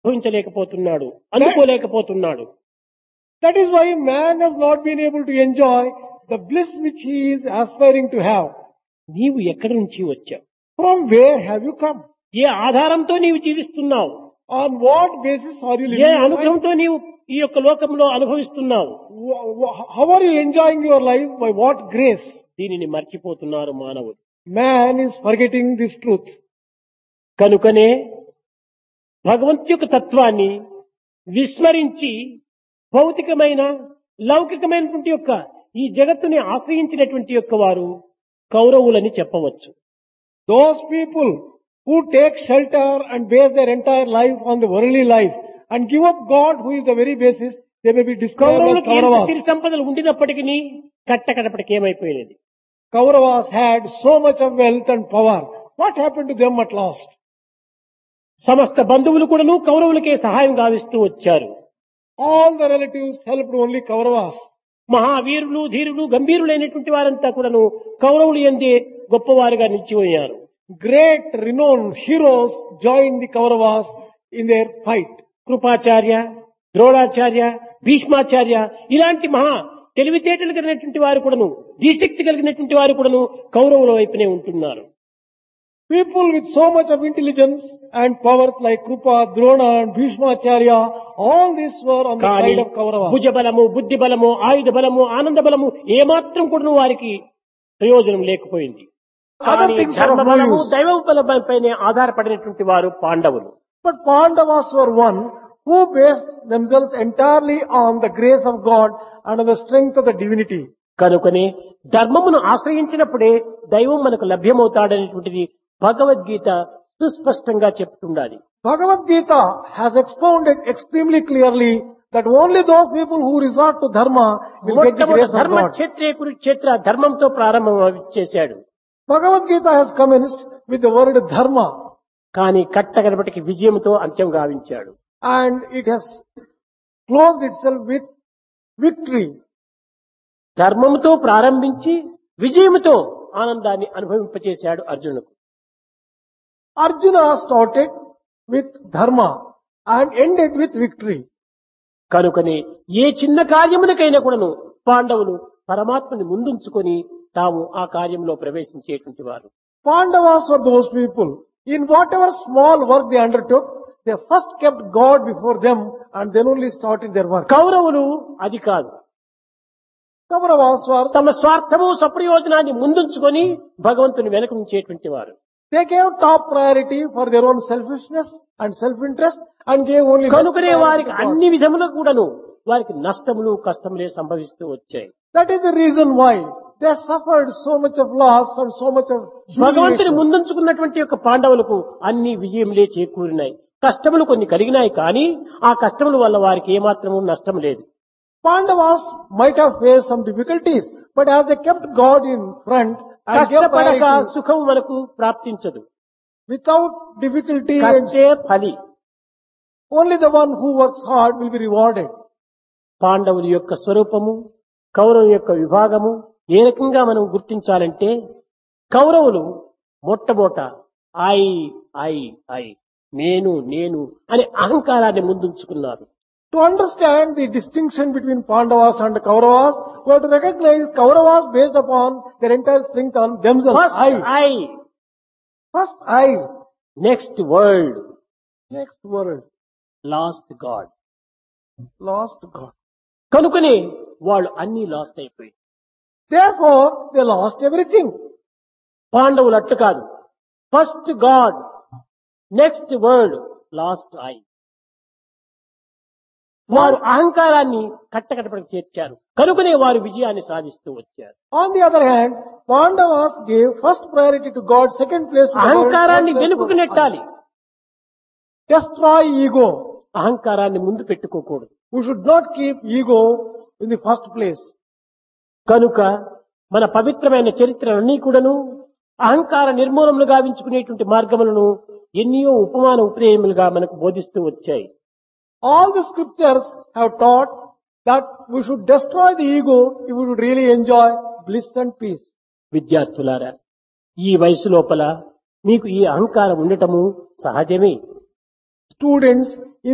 అనుభవించలేకపోతున్నాడు, అందుకోలేకపోతున్నాడు. That is why man has not been able to enjoy the bliss which he is aspiring to have. నీవు ఎక్కడి నుంచి వచ్చావు? From where have you come? ఏ ఆధారంతో నీవు జీవిస్తున్నావు? On what basis are you A living your life? అనుగ్రహంతో నీవు ఈ యొక్క లోకంలో అనుభవిస్తున్నావు? How are you enjoying your life? By what grace? దీనిని మర్చిపోతున్నారు మానవుడు. Man is forgetting this truth. కనుకనే భగవంతు యొక్క తత్వాన్ని విస్మరించి భౌతికమైన లౌకికమైనటువంటి యొక్క ఈ జగత్తుని ఆశ్రయించినటువంటి యొక్క వారు కౌరవులని చెప్పవచ్చు. Those people who take shelter and base their entire life on the worldly life and give up God who is the very basis, they may be described as కౌరవులకు ఎంత Kauravas. సిరి సంపదలు ఉండినప్పటికీ కట్టకడపటికి ఏమైపోయినది? Kauravas had so much of wealth and power. What happened to them at last? సమస్త బంధువులు కూడాను కౌరవులకే సహాయం గావిస్తూ వచ్చారు. All the relatives helped only Kauravas. మహావీరులు, ధీరులు, గంభీరులైనటువంటి వారంతా కూడాను కౌరవులు ఎందే గొప్పవారుగా నిలిచిపోయారు. Great renowned heroes joined the Kauravas in their fight. Kripacharya, Dronacharya, Bhishmacharya ఇలాంటి మహా తెలివితేటలు కలిగినటువంటి వారు కూడాను, ధీశక్తి కలిగినటువంటి వారు కూడాను కౌరవుల వైపునే ఉంటున్నారు. People with so much of intelligence and powers like Krupa, Drona and Bhishmacharya, all these were on the కానీ side of Kauravas. భుజ బలము, బుద్ధి బలము, ఆయుధ బలము, ఆనంద బలము ఏమాత్రం కూడాను వారికి ప్రయోజనం లేకపోయింది. Other కానీ things are ధర్మ of no బలము, use. దైవ బలంపైనే ఆధారపడినటువంటి వారు పాండవులు. But Pandavas were one who based themselves entirely on the grace of God and on the strength of the divinity. కనుకనే ధర్మమును ఆశ్రయించినప్పుడే దైవం మనకు లభ్యమవుతాడనేటువంటిది భగవద్గీత సుస్పష్టంగా చెప్తుండాలి. Bhagavad Gita has expounded extremely clearly that only those people who resort to dharma will get the మొట్టమొదటి grace of ధర్మ God. క్షేత్రే Kurukshetra ధర్మంతో ప్రారంభం చేశాడు. Bhagavad Gita has commenced with the word dharma కానీ కట్టగడపటికి విజయంతో అంత్యం గావించాడు. and it has closed itself with victory. ధర్మంతో ప్రారంభించి విజయముతో ఆనందాన్ని అనుభవింపచేశాడు అర్జునుకు. Arjuna started with dharma and ended with victory. కనుకనే ఏ చిన్న కార్యమునకైనా కూడాను పాండవులు పరమాత్మని ముందుంచుకొని తాము ఆ కార్యంలో ప్రవేశించేటువంటి వారు. Pandavas were those people. In whatever small work they undertook, they first kept God before them and then only started their work. కౌరవులు అది కాదు. Kauravas were, తమ స్వార్థము సప్రయోజనాన్ని ముందుంచుకొని భగవంతుని వెనక ఉంచేటువంటి వారు. they gave top priority for their own selfishness and self-interest and gave only best కనుకనే priority వారికి to God. అన్ని విధములకు కూడాను వారికి నష్టములు కష్టములే సంభవిస్తూ వచ్చాయి. That is the reason why they suffered so much of loss and so much of భగవంతుని humiliation. ముందుంచుకున్నటువంటి యొక్క పాండవులకు అన్ని విజయములే చేకూరినాయి. కష్టములు కొన్ని కలిగినాయి కానీ ఆ కష్టముల వల్ల వారికి ఏమాత్రము నష్టం లేదు. Pandavas might have faced some difficulties, but as they kept God in front and gave కష్టపడక priority, సుఖం మనకు ప్రాప్తించదు. without difficulty, and కష్టే ఫలి. only the one who works hard will be rewarded. పాండవుల యొక్క స్వరూపము, కౌరవుల యొక్క విభాగము ఏ రకంగా మనం గుర్తించాలంటే కౌరవులు మొట్టమొదట ఐ ఐ ఐ నేను నేను అనే అహంకారాన్ని ముందుంచుకున్నారు. To understand the distinction between Pandavas and Kauravas, we have to recognize Kauravas based upon their entire strength on themselves. First I, First I, next world, next world, last God. lost God. కనుకనే వాళ్ళు అన్ని last అయిపోయి. Therefore, they lost everything. పాండవులు అట్టు కాదు. First God, next world, last I. వారు అహంకారాన్ని కట్టకడపడికి చేర్చారు. కనుకనే వారు విజయాన్ని సాధిస్తూ వచ్చారు. On the other hand, Pandavas gave first priority to God, second place to the world, అహంకారాన్ని third place వెనుకకు to నెట్టాలి. I. Destroy ego. అహంకారాన్ని ముందు పెట్టుకోకూడదు. We should not keep ego in the first place. కనుక మన పవిత్రమైన చరిత్రలన్నీ కూడాను అహంకార నిర్మూలనలు గావించుకునేటువంటి మార్గములను ఎన్నో ఉపమాన ఉపదేయములుగా మనకు బోధిస్తూ వచ్చాయి. All the scriptures have taught that we should destroy the ego if we would really enjoy bliss and peace. విద్యార్థులారా, ఈ వయసు లోపల మీకు ఈ అహంకారం ఉండటము సహజమే. Students,